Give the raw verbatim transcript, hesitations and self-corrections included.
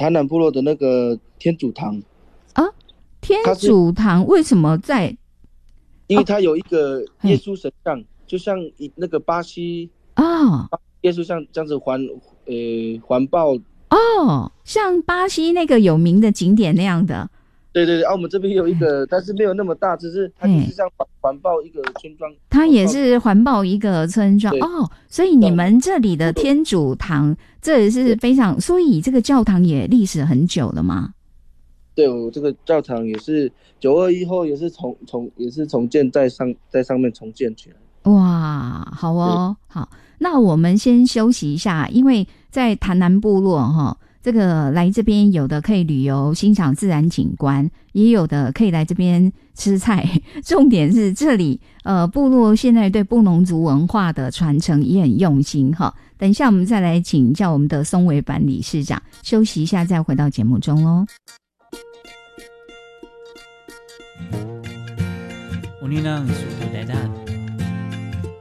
台南部落的那个天主堂啊。天主堂为什么在？ 因为它有一个耶稣神像，哦、就像那个巴西哦， 耶稣像这样子环呃环抱哦，像巴西那个有名的景点那样的。 对对对，啊，我们这边有一个，但是没有那么大，只是它就是像环抱一个村庄。 它也是环抱一个村庄哦，所以你们这里的天主堂，这也是非常，所以这个教堂也历史很久了吗？ 对，我这个教堂也是九二一后也是重重也是重建在上在上面重建起来。 哇，好哦，好，那我们先休息一下，因为在台南部落哈。这个来这边有的可以旅游欣赏自然景观，也有的可以来这边吃菜。重点是这里呃部落现在对布农族文化的传承也很用心哈。等一下我们再来请教我们的松尾坂理事长，休息一下再回到节目中咯。 Uninang sutu dadan